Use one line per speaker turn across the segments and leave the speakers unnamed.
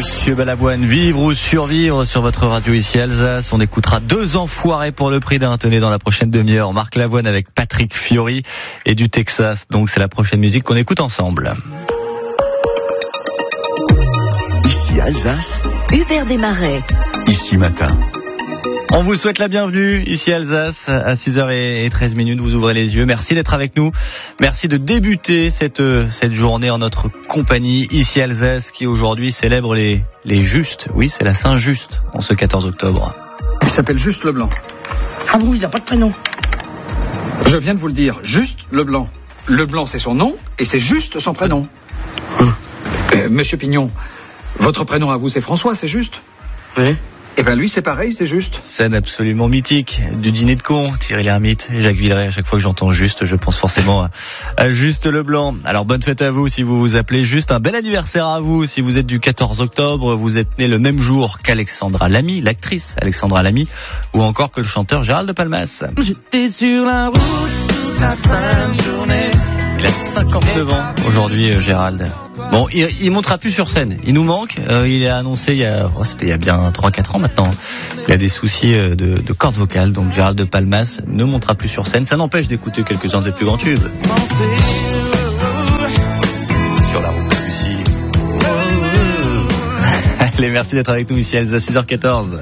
Monsieur Balavoine, vivre ou survivre sur votre radio ici Alsace. On écoutera 2 enfoirés pour le prix d'un. Tenez, dans la prochaine demi-heure, Marc Lavoine avec Patrick Fiori et du Texas. Donc c'est la prochaine musique qu'on écoute ensemble.
Ici Alsace.
Hubert Desmarais.
Ici Matin.
On vous souhaite la bienvenue ici Alsace à 6h13. Vous ouvrez les yeux. Merci d'être avec nous. Merci de débuter cette journée en notre compagnie ici Alsace qui aujourd'hui célèbre les Justes. Oui, c'est la Saint-Just en ce 14 octobre.
Il s'appelle Juste Leblanc.
Ah bon, il n'a pas de prénom.
Je viens de vous le dire, Juste Leblanc. Leblanc, c'est son nom et c'est Juste son prénom. Monsieur Pignon, votre prénom à vous, c'est François, c'est juste ?
Oui.
Eh ben lui, c'est pareil, c'est Juste.
Scène absolument mythique du dîner de cons, Thierry Lhermitte et Jacques Villeray. À chaque fois que j'entends Juste, je pense forcément à Juste Leblanc. Alors bonne fête à vous si vous vous appelez Juste. Un bel anniversaire à vous si vous êtes du 14 octobre. Vous êtes né le même jour qu'Alexandra Lamy, l'actrice Alexandra Lamy, ou encore que le chanteur Gérald de Palmas.
J'étais sur la route toute la fin de journée.
Il a 59 ans aujourd'hui, Gérald. Bon, il montera plus sur scène. Il nous manque. Il a annoncé c'était il y a bien 3-4 ans maintenant. Il a des soucis de cordes vocales. Donc Gérald de Palmas ne montera plus sur scène. Ça n'empêche d'écouter quelques-uns des plus grands tubes. Sur la route, Lucie. Allez, merci d'être avec nous ici à 6h14.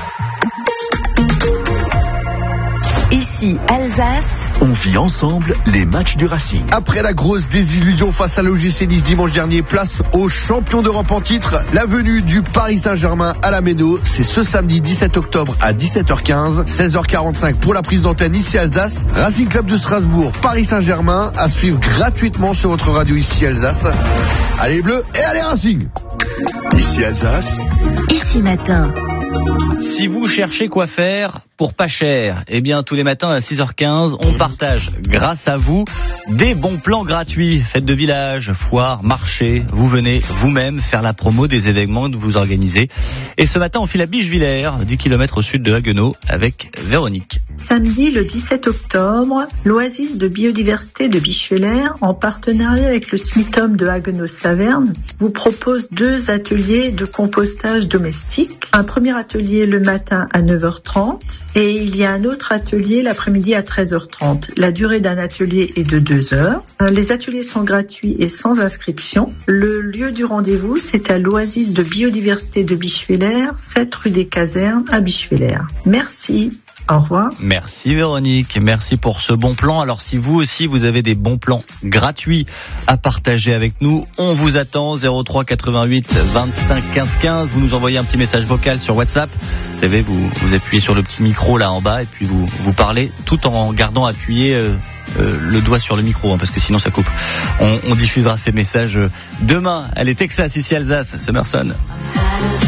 Ici Alsace.
On vit ensemble les matchs du Racing.
Après la grosse désillusion face à l'OGC Nice dimanche dernier, place aux champions d'Europe en titre. La venue du Paris Saint-Germain à la Méno, c'est ce samedi 17 octobre à 17h15, 16h45 pour la prise d'antenne ici Alsace. Racing Club de Strasbourg, Paris Saint-Germain, à suivre gratuitement sur votre radio ici Alsace. Allez Bleus et allez Racing.
Ici Alsace.
Ici Matin.
Si vous cherchez quoi faire pour pas cher, eh bien tous les matins à 6h15, on partage, grâce à vous, des bons plans gratuits. Fêtes de village, foires, marchés, vous venez vous-même faire la promo des événements que vous organisez. Et ce matin, on file à Bischwiller, 10 km au sud de Haguenau, avec Véronique.
Samedi le 17 octobre, l'Oasis de biodiversité de Bischwiller, en partenariat avec le SMITOM de Haguenau-Saverne, vous propose 2 ateliers de compostage domestique. Un premier atelier le matin à 9h30 et il y a un autre atelier l'après-midi à 13h30. La durée d'un atelier est de 2 heures. Les ateliers sont gratuits et sans inscription. Le lieu du rendez-vous, c'est à l'Oasis de biodiversité de Bischwiller, 7 rue des Casernes à Bischwiller. Merci. Au revoir.
Merci Véronique, merci pour ce bon plan. Alors si vous aussi vous avez des bons plans gratuits à partager avec nous, on vous attend 03 88 25 15 15. Vous nous envoyez un petit message vocal sur WhatsApp. Vous savez, vous appuyez sur le petit micro là en bas et puis vous parlez tout en gardant appuyé le doigt sur le micro, parce que sinon ça coupe. On diffusera ces messages demain. Allez, Texas ici Alsace, Summerson.